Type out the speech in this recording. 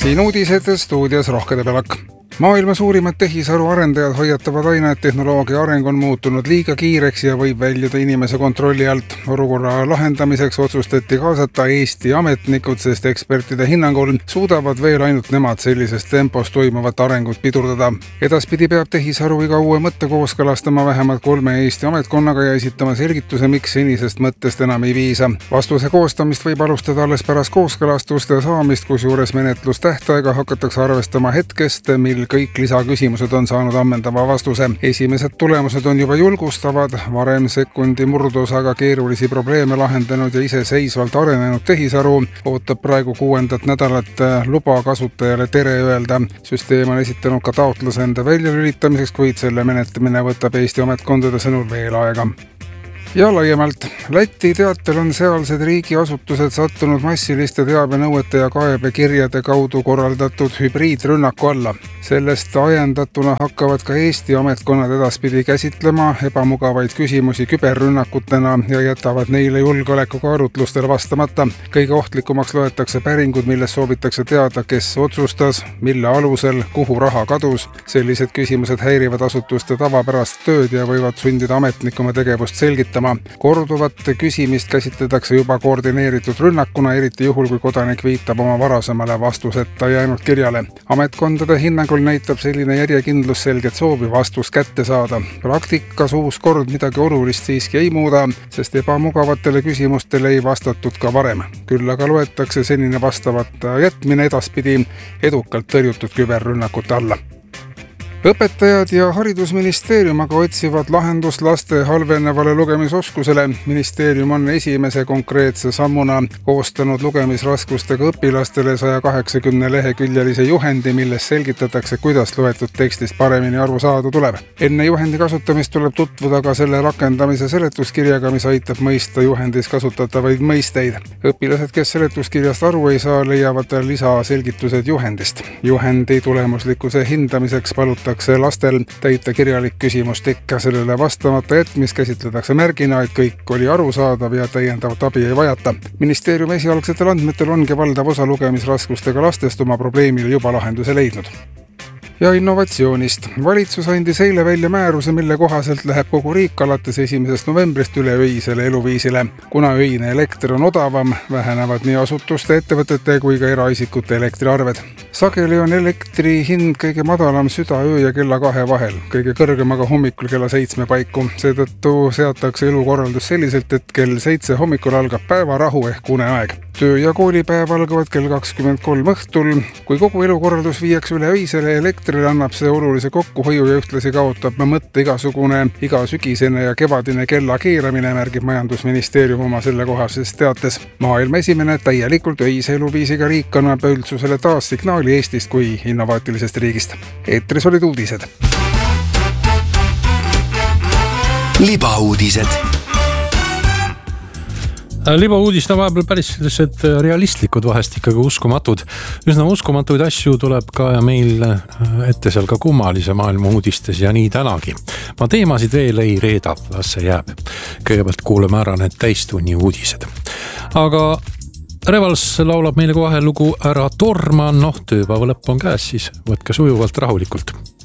Siin uudised stuudios Rohkede Pelak. Maailma suurimad tehisaru arendajad hoiatavad aina, et tehnoloogia areng on muutunud liiga kiireks ja võib väljuda inimese kontrolli alt. Olukorra lahendamiseks otsustati kaasata Eesti ametnikud, sest ekspertide hinnangul suudavad veel ainult nemad sellisest tempos toimuvat arengut pidurdada. Edaspidi peab tehisaru iga uue mõtte kooskõlastama vähemalt 3 Eesti ametkonnaga ja esitama selgituse, miks senisest mõttest enam ei piisa. Vastuse koostamist võib alustada alles pärast kooskõlastuste saamist, kusjuures menetlustähtaega hakatakse arvestama hetkest, mil kõik lisaküsimused on saanud ammendava vastuse. Esimesed tulemused on juba julgustavad, varem sekundi murdosaga keerulisi probleeme lahendanud ja iseseisvalt arenenud tehisaru ootab praegu 6. nädalat luba kasutajale tere öelda. Süsteem on esitanud ka taotluse enda väljalülitamiseks, kuid selle menetlemine võtab Eesti ametkondade sõnul veel aega. Ja laiemalt, Läti teatel on sealsed riigiasutused sattunud massiliste teabenõuete ja kaebekirjade kaudu korraldatud hübriidrünnaku alla. Sellest ajendatuna hakkavad ka Eesti ametkonnad edaspidi käsitlema ebamugavaid küsimusi küberrünnakutena ja jätavad neile julgeolekukaalutlustel vastamata. Kõige ohtlikumaks loetakse päringud, milles soovitakse teada, kes otsustas, mille alusel, kuhu raha kadus. Sellised küsimused häirivad asutuste tavapärast tööd ja võivad sundida ametnikuma tegevust selgitama. Korduvat küsimist käsitletakse juba koordineeritud rünnakuna, eriti juhul, kui kodanik viitab oma varasemale vastuseta jäänud kirjale. Ametkondade hinnangul näitab selline järjekindlus selget soovi vastus kätte saada. Praktikas uus kord midagi olulist siiski ei muuda, sest ebamugavatele küsimustele ei vastatud ka varem. Küll aga loetakse senine vastavat jätmine edaspidi edukalt tõrjutud küberrünnakute alla. Õpetajad ja haridusministeerium aga otsivad lahendust laste halvenevale lugemisoskusele. Ministeerium on esimese konkreetse sammuna koostanud lugemisraskustega õpilastele 180 leheküljelise juhendi, milles selgitatakse, kuidas loetud tekstist paremini aru saada tuleb. Enne juhendi kasutamist tuleb tutvuda ka selle rakendamise seletuskirjaga, mis aitab mõista juhendis kasutatavaid mõisteid. Õpilased, kes seletuskirjast aru ei saa, leiavad lisaselgitused juhendist. Juhendi tulemuslikkuse hindamiseks palutakse lastel täita kirjalik küsimustik. Sellele vastamata jätmist käsitletakse märgina, et kõik oli arusaadav ja täiendavat abi ei vajata. Ministeeriumi esialgsetel andmetel ongi valdav osa lugemisraskustega lastest oma probleemile juba lahenduse leidnud. Ja innovatsioonist. Valitsus andis eile välja määruse, mille kohaselt läheb kogu riik alates 1. novembrist üle öisele eluviisile. Kuna öine elekter on odavam, vähenevad nii asutuste, ettevõtete kui ka eraisikute elektriarved. Sageli on elektri hind kõige madalam südaöö ja kella 2 vahel, kõige kõrgem aga hommikul kella 7 paiku. Seetõttu seatakse elukorraldus selliselt, et kell 7 hommikul algab päevarahu ehk uneaeg. Töö- ja koolipäev algavad kell 23 õhtul. Kui kogu elukorraldus viiaks üle öisele elektrile, annab see olulise kokkuhoiu ja ühtlasi kaotab mõtte iga sügisene ja kevadine kella keeramine, märgib majandusministeerium oma sellekohases teates. Maailma esimene täielikult öise eluviisiga riik annab üldsusele taas signaali Eestist kui innovaatilisest riigist. Eetris olid uudised. Libauudised. Libauudised on vahepeal päris sellised realistlikud, vahest ikkagi uskumatud. Üsna uskumatuid asju tuleb ka meil ette seal ka kummalise maailma uudistes ja nii tänagi. Ma teemasid veel ei reeda, las see jääb. Kõigepealt kuuleme ära need täistunni uudised. Aga Revals laulab meile kohe lugu ära torma, tööpäeva lõpp on käes, siis võtke sujuvalt rahulikult.